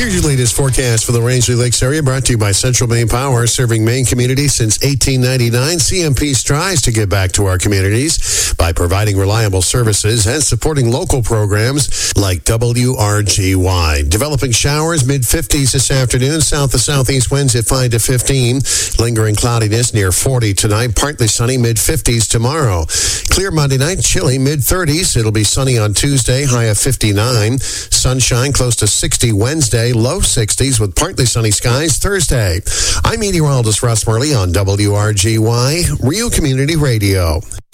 Here's your latest forecast for the Rangeley Lakes area, brought to you by Central Maine Power, serving Maine communities since 1899. CMP strives to give back to our communities by providing reliable services and supporting local programs like WRGY. Developing showers, mid-50s this afternoon. South to southeast winds at 5 to 15. Lingering cloudiness near 40 tonight. Partly sunny, mid-50s tomorrow. Clear Monday night, chilly, mid-30s. It'll be sunny on Tuesday, high of 59. Sunshine close to 60 Wednesday, low 60s with partly sunny skies Thursday. I'm meteorologist Russ Murley on WRGY, Real Community Radio.